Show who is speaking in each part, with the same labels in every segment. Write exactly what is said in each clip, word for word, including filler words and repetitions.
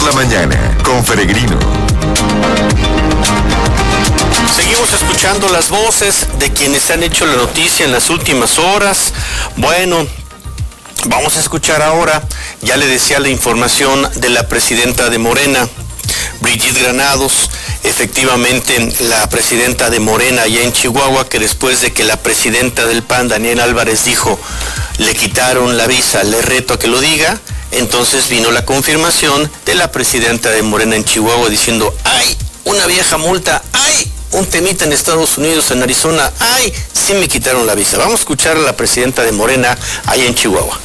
Speaker 1: la mañana con Peregrino.
Speaker 2: Seguimos escuchando las voces de quienes han hecho la noticia en las últimas horas. Bueno, vamos a escuchar ahora, ya le decía, la información de la presidenta de Morena, Brigitte Granados. Efectivamente, la presidenta de Morena allá en Chihuahua, que después de que la presidenta del P A N, Daniela Álvarez, dijo, le quitaron la visa, le reto a que lo diga, entonces vino la confirmación de la presidenta de Morena en Chihuahua diciendo, ¡ay, una vieja multa! ¡Ay, un temita en Estados Unidos, en Arizona! ¡Ay, sí me quitaron la visa! Vamos a escuchar a la presidenta de Morena allá en Chihuahua.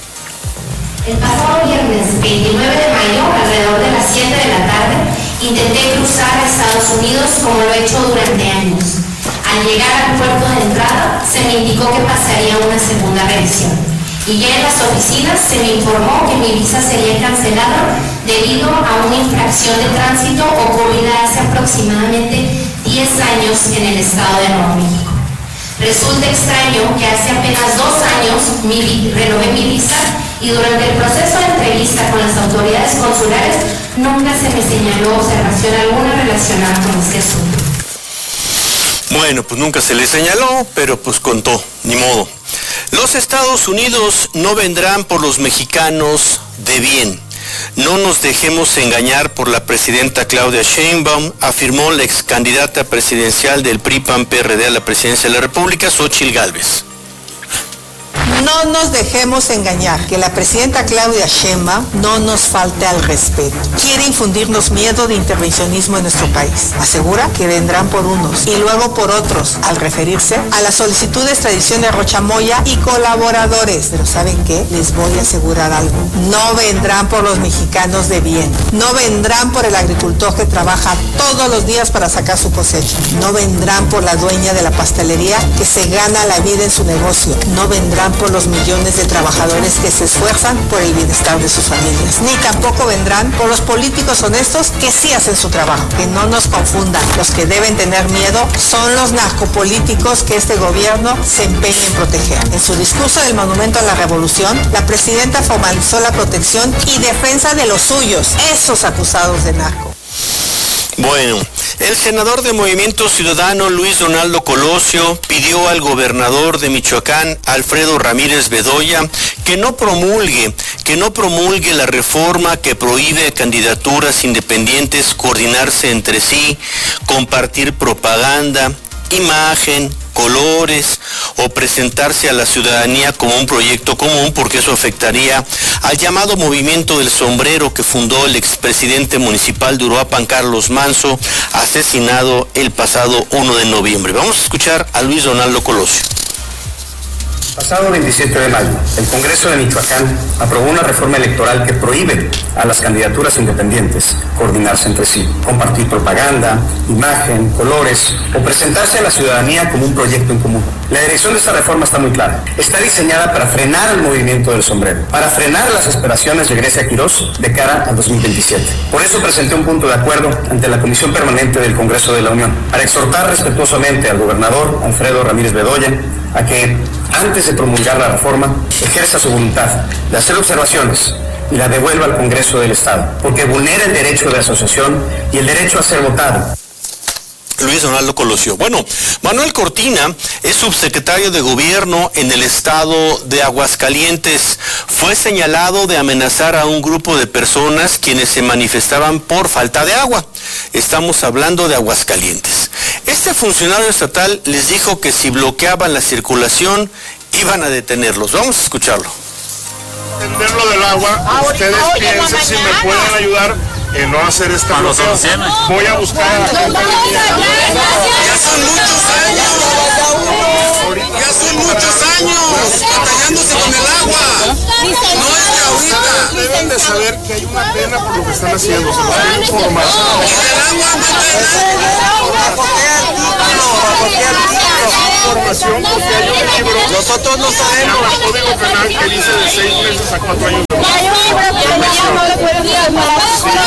Speaker 3: El pasado viernes veintinueve de mayo, alrededor de las siete de la tarde, intenté cruzar a Estados Unidos como lo he hecho durante años. Al llegar al puerto de entrada, se me indicó que pasaría una segunda revisión. Y ya en las oficinas se me informó que mi visa sería cancelada debido a una infracción de tránsito ocurrida hace aproximadamente diez años en el estado de Nuevo México. Resulta extraño que hace apenas dos años mi, renové mi visa y durante el proceso de entrevista con las autoridades consulares nunca se me señaló observación alguna relacionada con este asunto.
Speaker 2: Bueno, pues nunca se le señaló, pero pues contó, ni modo. Los Estados Unidos no vendrán por los mexicanos de bien. No nos dejemos engañar por la presidenta Claudia Sheinbaum, afirmó la ex candidata presidencial del P R I P A N P R D a la presidencia de la República, Xóchitl Gálvez.
Speaker 4: No nos dejemos engañar, que la presidenta Claudia Sheinbaum no nos falte al respeto. Quiere infundirnos miedo de intervencionismo en nuestro país. Asegura que vendrán por unos y luego por otros, al referirse a la solicitud de extradición de Rocha Moya y colaboradores. Pero ¿saben qué? Les voy a asegurar algo. No vendrán por los mexicanos de bien. No vendrán por el agricultor que trabaja todos los días para sacar su cosecha. No vendrán por la dueña de la pastelería que se gana la vida en su negocio. No vendrán por los millones de trabajadores que se esfuerzan por el bienestar de sus familias. Ni tampoco vendrán por los políticos honestos que sí hacen su trabajo. Que no nos confundan. Los que deben tener miedo son los narcopolíticos que este gobierno se empeña en proteger. En su discurso del Monumento a la Revolución, la presidenta formalizó la protección y defensa de los suyos, esos acusados de narco.
Speaker 2: Bueno, el senador de Movimiento Ciudadano, Luis Donaldo Colosio, pidió al gobernador de Michoacán, Alfredo Ramírez Bedoya, que no promulgue, que no promulgue la reforma que prohíbe a candidaturas independientes coordinarse entre sí, compartir propaganda, imagen, colores o presentarse a la ciudadanía como un proyecto común, porque eso afectaría al llamado Movimiento del Sombrero que fundó el expresidente municipal de Uruapan, Carlos Manso, asesinado el pasado uno de noviembre. Vamos a escuchar a Luis Donaldo Colosio.
Speaker 5: Pasado veintisiete de mayo, el Congreso de Michoacán aprobó una reforma electoral que prohíbe a las candidaturas independientes coordinarse entre sí, compartir propaganda, imagen, colores o presentarse a la ciudadanía como un proyecto en común. La dirección de esta reforma está muy clara. Está diseñada para frenar el movimiento del sombrero, para frenar las aspiraciones de Grecia Quirós de cara al dos mil veintisiete. Por eso presenté un punto de acuerdo ante la Comisión Permanente del Congreso de la Unión, para exhortar respetuosamente al gobernador Alfredo Ramírez Bedoya a que, antes de promulgar la reforma, ejerza su voluntad de hacer observaciones y la devuelva al Congreso del Estado, porque vulnera el derecho de asociación y el derecho a ser votado.
Speaker 2: Luis Donaldo Colosio. Bueno, Manuel Cortina es subsecretario de Gobierno en el estado de Aguascalientes. Fue señalado de amenazar a un grupo de personas quienes se manifestaban por falta de agua. Estamos hablando de Aguascalientes. Este funcionario estatal les dijo que si bloqueaban la circulación, iban a detenerlos. Vamos a escucharlo.
Speaker 6: Entender lo del agua, ustedes piensen si me pueden ayudar en no hacer esta bloqueo. Voy a buscar a la gente de mi...
Speaker 7: Ya son muchos años, ya son muchos años batallándose con el agua. No es de ahorita.
Speaker 6: Deben de saber que hay una pena por lo que están haciendo. Se los quiero informar.
Speaker 7: Y del agua
Speaker 6: información porque hay un libro.
Speaker 7: Nosotros no sabemos.
Speaker 6: El Código Penal que dice de seis meses a cuatro años.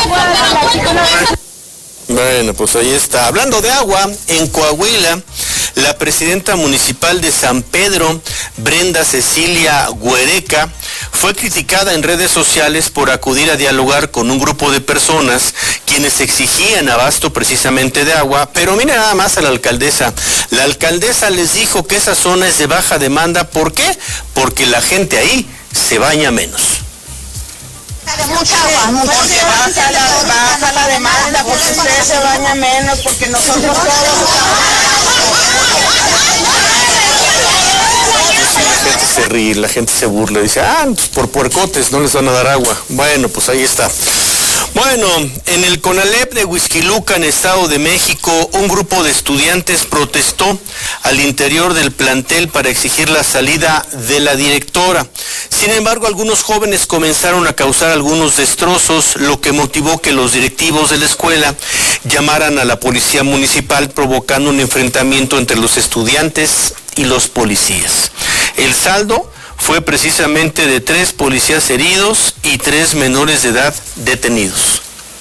Speaker 2: Bueno, pues ahí está. Hablando de agua, en Coahuila, La presidenta municipal de San Pedro, Brenda Cecilia Huereca, fue criticada en redes sociales por acudir a dialogar con un grupo de personas quienes exigían abasto precisamente de agua, pero mira nada más a la alcaldesa. La alcaldesa les dijo que esa zona es de baja demanda. ¿Por qué? Porque la gente ahí se baña menos.
Speaker 8: Mucha agua, mucha porque baja la, baja la demanda, porque usted se baña menos, porque nosotros todos...
Speaker 2: La gente se ríe, la gente se burla, dice, ah, pues por puercotes no les van a dar agua. Bueno, pues ahí está. Bueno, en el CONALEP de Huixquilucan, Estado de México, un grupo de estudiantes protestó al interior del plantel para exigir la salida de la directora. Sin embargo, algunos jóvenes comenzaron a causar algunos destrozos, lo que motivó que los directivos de la escuela llamaran a la policía municipal, provocando un enfrentamiento entre los estudiantes y los policías. El saldo fue precisamente de tres policías heridos y tres menores de edad detenidos.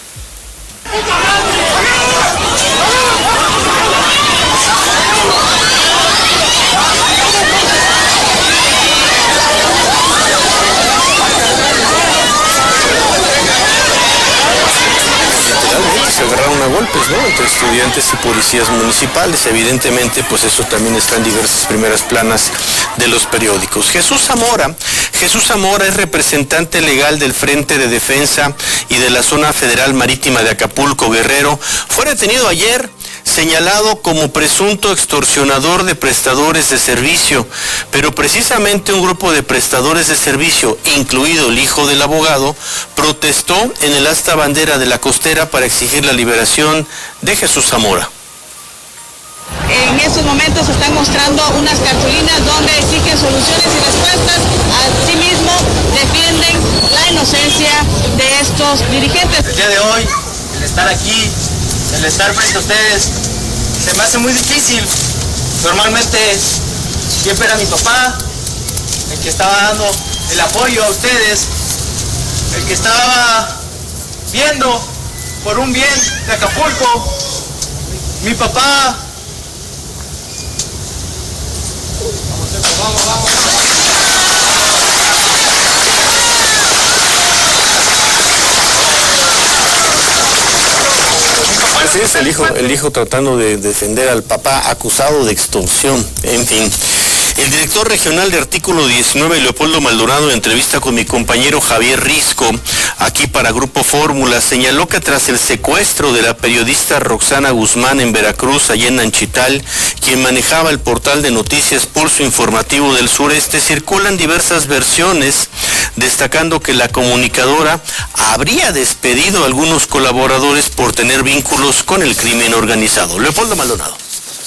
Speaker 2: Se agarraron a golpes, ¿no?, entre estudiantes y policías municipales. Evidentemente, pues eso también está en diversas primeras planas de los periódicos. Jesús Zamora, Jesús Zamora es representante legal del Frente de Defensa y de la Zona Federal Marítima de Acapulco, Guerrero. Fue detenido ayer, señalado como presunto extorsionador de prestadores de servicio, pero precisamente un grupo de prestadores de servicio, incluido el hijo del abogado, protestó en el asta bandera de la costera para exigir la liberación de Jesús Zamora.
Speaker 9: En estos momentos se están mostrando unas cartulinas donde exigen soluciones y respuestas. Asimismo, defienden la inocencia de estos dirigentes.
Speaker 10: El día de hoy, el estar aquí, el estar frente a ustedes, se me hace muy difícil. Normalmente siempre era mi papá el que estaba dando el apoyo a ustedes, el que estaba viendo por un bien de Acapulco. Mi papá. Vamos, vamos, vamos.
Speaker 2: Así es, el hijo, el hijo tratando de defender al papá acusado de extorsión, en fin. El director regional de Artículo diecinueve, Leopoldo Maldonado, en entrevista con mi compañero Javier Risco, aquí para Grupo Fórmula, señaló que tras el secuestro de la periodista Roxana Guzmán en Veracruz, allá en Nanchital, quien manejaba el portal de noticias Pulso Informativo del Sureste, circulan diversas versiones, destacando que la comunicadora habría despedido a algunos colaboradores por tener vínculos con el crimen organizado. Leopoldo Maldonado.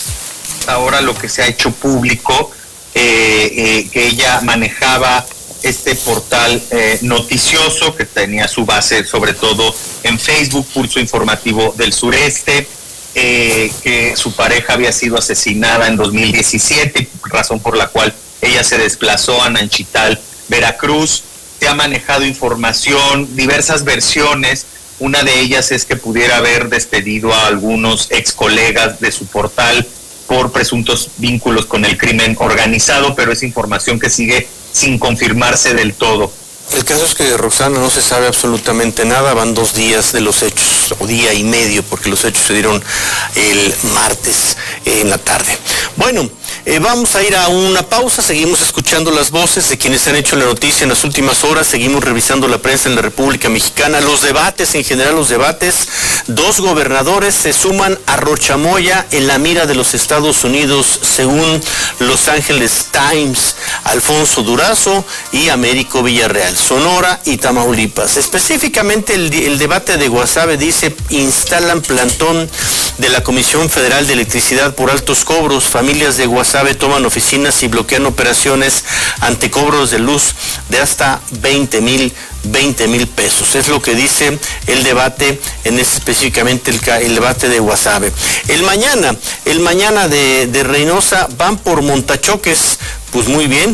Speaker 11: Ahora lo que se ha hecho público, Eh, eh, que ella manejaba este portal eh, noticioso que tenía su base sobre todo en Facebook, Pulso Informativo del Sureste, eh, que su pareja había sido asesinada en dos mil diecisiete, razón por la cual ella se desplazó a Nanchital, Veracruz. Se ha manejado información, diversas versiones. Una de ellas es que pudiera haber despedido a algunos ex colegas de su portal por presuntos vínculos con el crimen organizado, pero es información que sigue sin confirmarse del todo.
Speaker 2: El caso es que de Roxana no se sabe absolutamente nada, van dos días de los hechos, o día y medio, porque los hechos se dieron el martes eh, en la tarde. Bueno, eh, vamos a ir a una pausa, seguimos escuchando las voces de quienes han hecho la noticia en las últimas horas, seguimos revisando la prensa en la República Mexicana, los debates, en general los debates. Dos gobernadores se suman a Rochamoya en la mira de los Estados Unidos, según Los Angeles Times, Alfonso Durazo y Américo Villarreal, Sonora y Tamaulipas. Específicamente el, el debate de Guasave dice: instalan plantón de la Comisión Federal de Electricidad por altos cobros, familias de Guasave toman oficinas y bloquean operaciones ante cobros de luz de hasta veinte mil pesos. Es lo que dice el debate, en este específicamente el, el debate de Guasave. El mañana, el mañana de, de Reynosa van por montachoques, pues muy bien.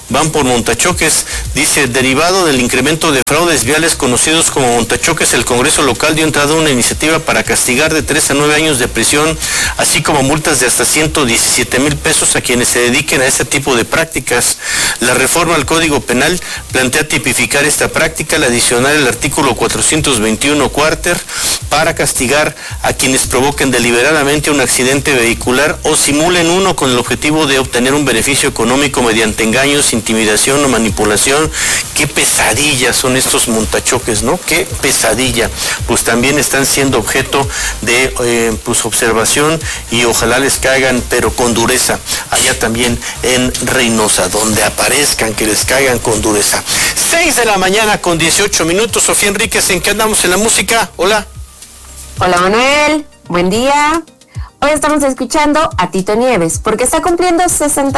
Speaker 2: van por montachoques. Dice, derivado del incremento de fraudes viales conocidos como montachoques, el Congreso local dio entrada a una iniciativa para castigar de tres a nueve años de prisión, así como multas de hasta ciento diecisiete mil pesos a quienes se dediquen a este tipo de prácticas. La reforma al Código Penal plantea tipificar esta práctica al adicionar el artículo cuatrocientos veintiuno cuarter para castigar a quienes provoquen deliberadamente un accidente vehicular o simulen uno con el objetivo de obtener un beneficio económico mediante engaños, intimidación o manipulación. Qué pesadilla son estos montachoques, ¿no? Qué pesadilla. Pues también están siendo objeto de eh, pues observación y ojalá les caigan, pero con dureza, allá también en Reynosa, donde aparezcan, que les caigan con dureza. seis de la mañana con dieciocho minutos. Sofía Enríquez, ¿en qué andamos en la música? Hola.
Speaker 12: Hola Manuel, buen día. Hoy estamos escuchando a Tito Nieves, porque está cumpliendo sesenta